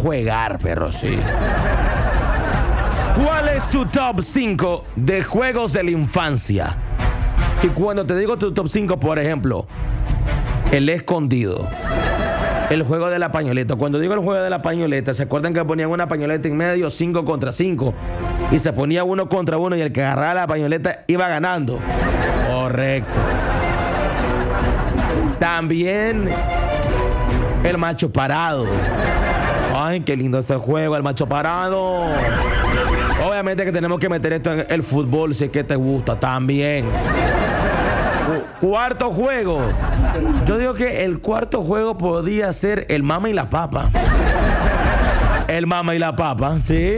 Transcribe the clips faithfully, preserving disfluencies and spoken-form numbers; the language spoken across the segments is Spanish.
jugar, perro, sí. ¿Cuál es tu top cinco de juegos de la infancia? Y cuando te digo tu top cinco, por ejemplo, el escondido, el juego de la pañoleta. Cuando digo el juego de la pañoleta, ¿se acuerdan que ponían una pañoleta en medio, cinco contra cinco? Y se ponía uno contra uno y el que agarraba la pañoleta iba ganando. Correcto. También el macho parado. Ay, qué lindo este juego, el macho parado. Obviamente que tenemos que meter esto en el fútbol, si es que te gusta también. Cu- cuarto juego. Yo digo que el cuarto juego podría ser el mama y la papa. El mama y la papa, ¿sí?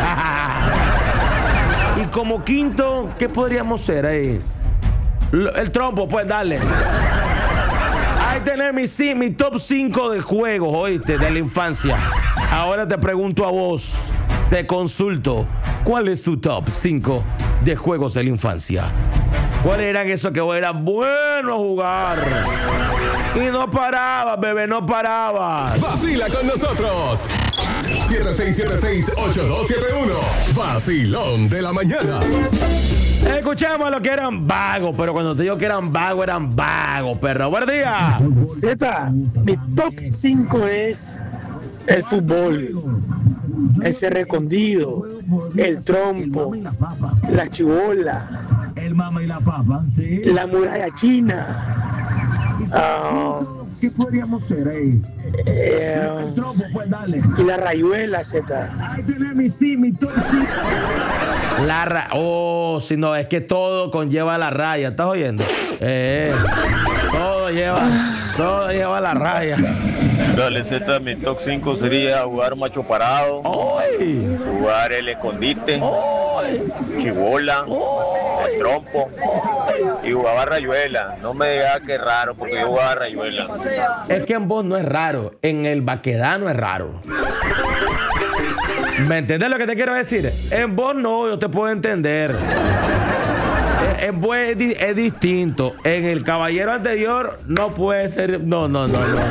Y como quinto, ¿qué podríamos ser ahí? El trompo, pues dale. Ahí tener mi, sí, mi top cinco de juegos, oíste, de la infancia. Ahora te pregunto a vos, te consulto, ¿cuál es tu top cinco de juegos de la infancia? ¿Cuáles eran esos que vos eras bueno a jugar? Y no parabas, bebé, no parabas. Vacila con nosotros. siete seis siete seis, ocho dos siete uno. Vacilón de la mañana. Escuchemos lo que eran vagos, pero cuando te digo que eran vagos, eran vagos, perro. ¡Buen día! Z, mi top cinco es el fútbol, el ser escondido, el trompo, la chibola, el mama y la papa, ¿sí? la muralla china. Uh, ¿Qué podríamos ser ahí? Eh, el trompo, pues dale. Y la rayuela, Z. Ahí tenés mi sí, mi top cinco. La ra... Oh, si no, es que todo conlleva la raya. ¿Estás oyendo? Eh, todo lleva, todo lleva la raya. Dale, Z, mi top cinco sería jugar macho parado, ¡Oy! jugar el escondite, ¡Oy! chibola, ¡Oy! el trompo y jugaba rayuela. No me digas que es raro porque yo jugaba rayuela. Es que en vos no es raro, en el Baquedano es raro. ¿Me entiendes lo que te quiero decir? En vos no, yo te puedo entender. En vos es, di- es distinto. En el caballero anterior no puede ser. No, no, no, no.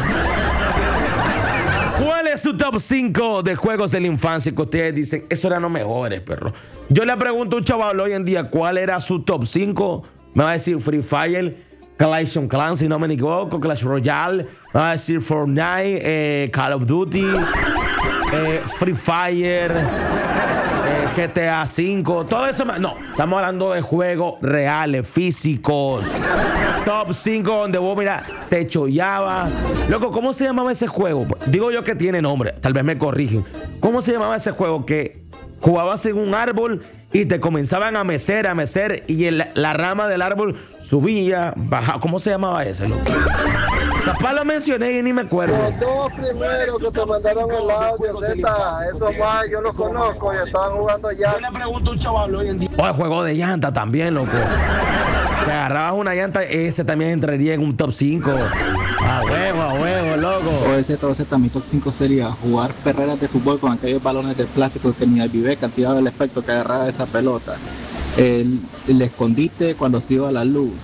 ¿Cuál es su top cinco de juegos de la infancia que ustedes dicen, eso eran los mejores, perro? Yo le pregunto a un chaval hoy en día cuál era su top cinco. Me va a decir Free Fire, Clash of Clans, si no me equivoco, Clash Royale. Me va a decir Fortnite, eh, Call of Duty, eh, Free Fire, eh, G T A cinco, todo eso. No, estamos hablando de juegos reales, físicos. Top cinco donde vos, mira, te chollaba. Loco, ¿cómo se llamaba ese juego? Digo yo que tiene nombre, tal vez me corrigen. ¿Cómo se llamaba ese juego que jugabas en un árbol y te comenzaban a mecer, a mecer y el, la rama del árbol subía, bajaba? ¿Cómo se llamaba ese, loco? Capaz lo mencioné y ni me acuerdo. Los dos primeros que te mandaron el audio, Z, esos más yo los conozco y estaban jugando ya. Yo le pregunto a un chaval hoy en día. O el juego de llanta también, loco. Te agarrabas una llanta, ese también entraría en un top cinco. A huevo, a huevo, loco. O Z o Z, mi top cinco sería jugar perreras de fútbol con aquellos balones de plástico que ni al vive cantidad del efecto que agarraba esa pelota. El, el escondite cuando se iba a la luz.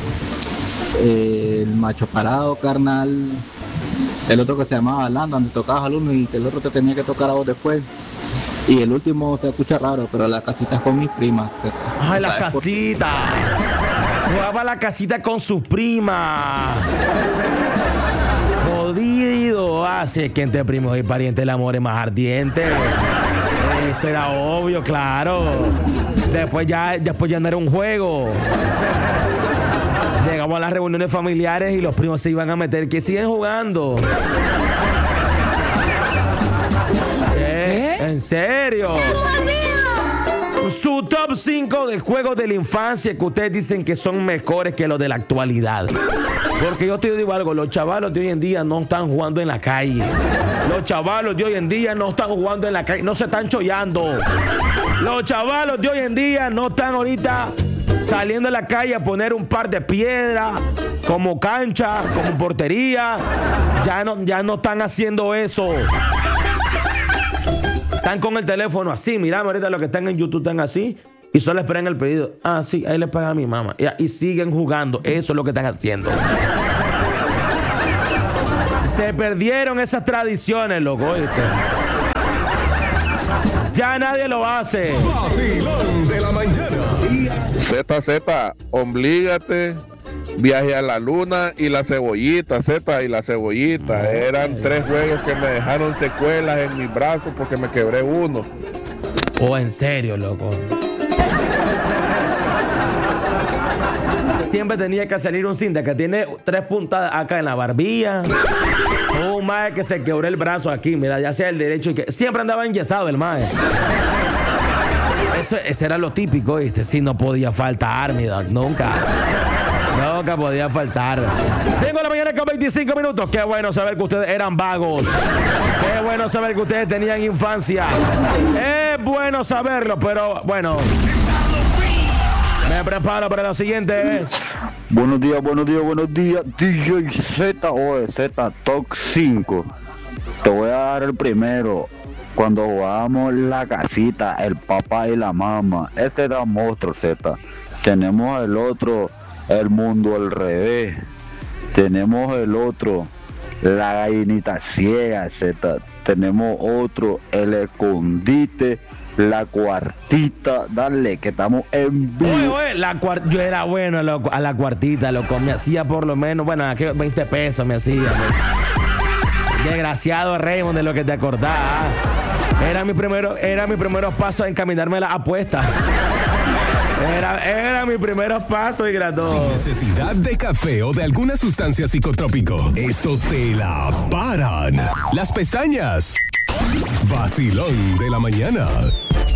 El macho parado, carnal. El otro que se llamaba Land, donde tocabas al uno y que el otro te tenía que tocar a vos después. Y el último se escucha raro, pero la casita es con mis primas. Ay, la casita. Jugaba la casita con sus primas. Jodido. Hace que entre primos y parientes el amor es más ardiente. Eso era obvio, claro. Después ya, después ya no era un juego. Llegamos a las reuniones familiares y los primos se iban a meter. Que siguen jugando. ¿Eh? ¿En serio? Su top cinco de juegos de la infancia que ustedes dicen que son mejores que los de la actualidad. Porque yo te digo algo, los chavalos de hoy en día no están jugando en la calle. Los chavalos de hoy en día no están jugando en la calle, no se están chollando. Los chavalos de hoy en día no están ahorita saliendo a la calle a poner un par de piedras como cancha, como portería. Ya no, ya no están haciendo eso. Están con el teléfono así, miramos ahorita los que están en YouTube están así y solo esperan el pedido. Ah, sí, ahí le paga a mi mamá. Y, y siguen jugando. Eso es lo que están haciendo. Se perdieron esas tradiciones, loco, ¿oíste? Ya nadie lo hace. Vacilón de la mañana. Z, Z, oblígate, viaje a la luna y la cebollita, Z y la cebollita. Eran tres juegos que me dejaron secuelas en mis brazos porque me quebré uno. Oh, en serio, loco. Siempre tenía que salir un cinta que tiene tres puntas acá en la barbilla. Un mae que se quebró el brazo aquí, mira, ya sea el derecho y que siempre andaba enyesado el mae. Eso, ese era lo típico, ¿viste? Sí, no podía faltar, mi dog, nunca. Nunca podía faltar. cinco de la mañana con veinticinco minutos. Qué bueno saber que ustedes eran vagos. Qué bueno saber que ustedes tenían infancia. Es bueno saberlo, pero bueno. Me preparo para la siguiente. ¿eh? Buenos días, buenos días, buenos días. D J Z o Z Top cinco. Te voy a dar el primero. Cuando jugábamos la casita, el papá y la mamá. Este era monstruo, Z. Tenemos el otro, el mundo al revés. Tenemos el otro, la gallinita ciega, Z. Tenemos otro, el escondite. La cuartita, dale, que estamos en vivo. Oye, oye, la cuar- yo era bueno loco, a la cuartita, loco. Me hacía por lo menos, bueno, aquí veinte pesos me hacía. Me... Desgraciado Raymond, de lo que te acordás. Era mi primero, era mi primeros pasos en caminarme las apuestas. Era, era mi primeros pasos y gratón. Sin necesidad de café o de alguna sustancia psicotrópico, estos te la paran. Las pestañas. Vacilón de la mañana.